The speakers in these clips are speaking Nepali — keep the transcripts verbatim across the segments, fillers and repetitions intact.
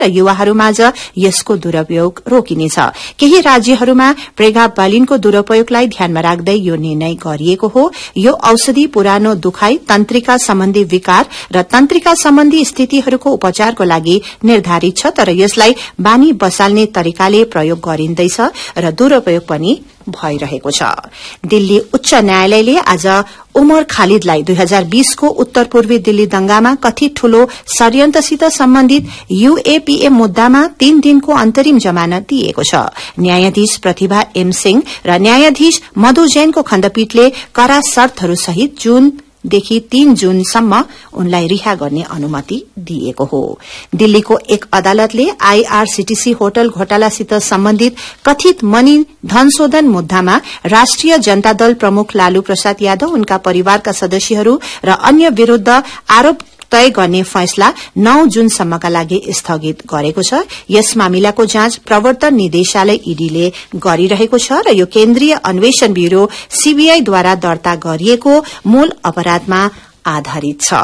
र युवाहरूमाझ यसको दुरूपयोग रोकिनेछ। केही राज्यहरूमा प्रेगाबालिनको दुरूपयोगलाई ध्यानमा राख्दै यो निर्णय गरिएको हो। यो औषधि पुरानो दुखाइ, तन्त्रिका सम्बन्धी विकार र तन्त्रिका सम्बन्धी स्थितिहरूको उपचारको लागि निर्धारित छ, तर यसलाई बानी बसाल्ने तरिकाले प्रयोग गरिँदैछ र दुरूपयोग पनि भइरहेको छ। दिल्ली उच्च न्यायालयले आज उमर खालिदलाई दुई हजार बीसको उत्तर पूर्वी दिल्ली दंगामा कथित ठूलो षड्यन्त्रसित सम्बन्धित यूएपीए मुद्दामा तीन दिनको अन्तरिम जमानत दिएको छ। न्यायाधीश प्रतिभा एम सिंह र न्यायाधीश मधु जैनको खण्डपीठले कड़ा शर्तहरूसहित जून देखि तीन जूनसम्म उनलाई रिहा गर्ने अनुमति दिएको हो। दिल्लीको एक अदालतले आईआरसीटीसी होटल घोटालासित सम्बन्धित कथित मनी धनशोधन मुद्दामा राष्ट्रिय जनता दल प्रमुख लालू प्रसाद यादव, उनका परिवारका सदस्यहरू र अन्य विरूद्ध आरोप तय गर्ने फैसला नौ जूनसम्मका लागि स्थगित गरेको छ। यस मामिलाको जाँच प्रवर्तन निदेशालय ईडीले गरिरहेको छ र यो केन्द्रीय अन्वेषण ब्यूरो सीबीआईद्वारा दर्ता गरिएको मूल अपराधमा आधारित छ।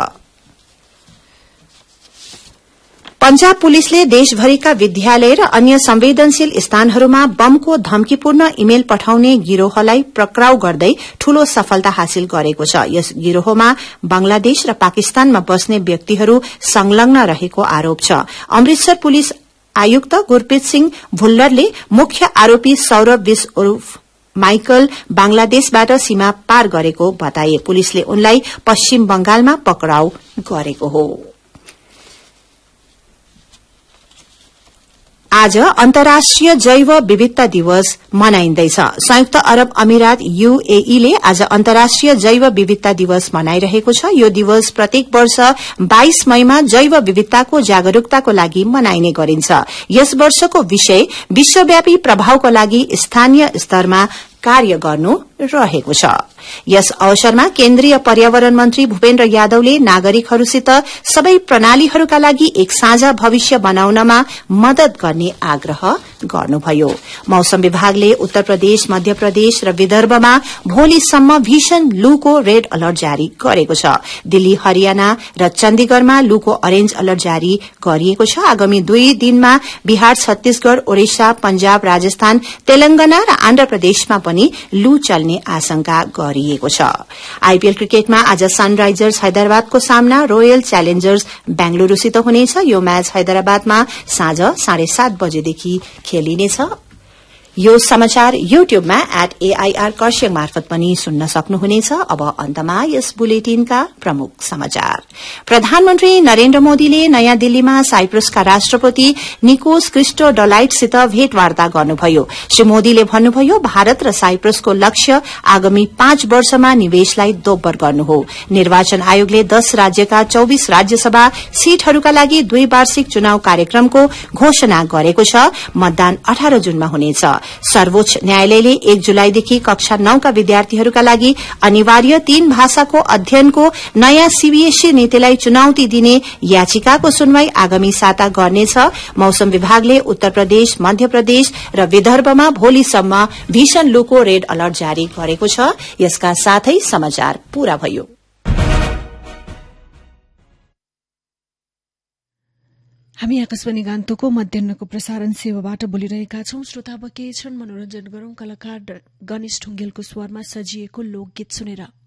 पंजाब पुलिसले देशभरिका विद्यालय र अन्य संवेदनशील स्थानहरूमा बमको धम्कीपूर्ण इमेल पठाउने गिरोहलाई पक्राउ गर्दै ठूलो सफलता हासिल गरेको छ। यस गिरोहमा बंगलादेश र पाकिस्तानमा बस्ने व्यक्तिहरू संलग्न रहेको आरोप छ। अमृतसर पुलिस आयुक्त गुरप्रीत सिंह भुल्लरले मुख्य आरोपी सौरभ विश उर्फ माइकल बंगलादेशबाट सीमा पार गरेको बताए। पुलिसले उनलाई पश्चिम बंगालमा पक्राउ गरेको हो। आज अन्तर्राष्ट्रिय जैव विविधता दिवस मनाइँदैछ। संयुक्त अरब अमीरात यूएई आज अन्तर्राष्ट्रिय जैव विविधता दिवस मनाइरहेको छ। यो दिवस प्रत्येक वर्ष बाइस मईमा जैव विविधताको जागरूकताको लागि मनाइने गरिन्छ। यस वर्षको विषय विश्वव्यापी प्रभावको लागि स्थानीय स्तरमा कार्य गर्नु रहेको छ। यस अवसरमा केन्द्रीय पर्यावरण मन्त्री भूपेन्द्र यादवले नागरिकहरूसित सबै प्रणालीहरूका लागि एक साझा भविष्य बनाउनमा मदत गर्ने आग्रह गर्नुभयो। मौसम विभागले उत्तर प्रदेश, मध्य प्रदेश र विदर्भमा भोलिसम्म भीषण लूको रेड अलर्ट जारी गरेको छ। दिल्ली, हरियाणा र चण्डीगढ़मा लूको अरेन्ज अलर्ट जारी गरिएको छ। आगामी दुई दिनमा बिहार, छत्तीसगढ़, ओडिशा, पंजाब, राजस्थान, तेलंगाना र आन्ध्र प्रदेशमा पनि लू चल्ने आशंका गरिएको छ। आईपीएल क्रिकेटमा आज सनराइजर्स हैदराबादको सामना रोयल च्यालेन्जर्स बेंगलुरूसित हुनेछ। यो म्याच हैदराबादमा साँझ साढे सात बजेदेखि खेलिनेछ। यो समाचार यूट्यूबमा एट एआईआर कर्सियङ मार्फत पनि सुन्न सक्नुहुनेछ। अब अन्तमा यस बुलेटिनका प्रमुख समाचार। प्रधानमन्त्री नरेन्द्र मोदीले नयाँ दिल्लीमा साइप्रसका राष्ट्रपति निकोस क्रिस्टोडोलाइडसित भेटवार्ता गर्नुभयो। श्री मोदीले भन्नुभयो, भारत र साइप्रसको लक्ष्य आगामी पाँच वर्षमा निवेशलाई दोब्बर गर्नु हो। निर्वाचन आयोगले दश राज्यका चौबीस राज्यसभा सीटहरूका लागि द्विवार्षिक चुनाव कार्यक्रमको घोषणा गरेको छ। मतदान अठार जूनमा हुनेछ। सर्वोच्च न्यायालयले एक जुलाईदेखि कक्षा नौका विद्यार्थीहरूका लागि अनिवार्य तीन भाषाको अध्ययनको नयाँ सीबीएसई नीतिलाई चुनौती दिने याचिकाको सुनवाई आगामी साता गर्नेछ। मौसम विभागले उत्तर प्रदेश, मध्य प्रदेश र विदर्भमा भोलिसम्म भीषण लूको रेड अलर्ट जारी गरेको छ। यसका साथै समाचार पूरा भयो। हामी आकाशवाणी गान्तोकको मध्याहको प्रसारण सेवाबाट बोलिरहेका छौं। श्रोता अब केही क्षण मनोरञ्जन गरौं। कलाकार गणेश ढुङ्गेलको स्वरमा सजिएको लोकगीत सुनेर।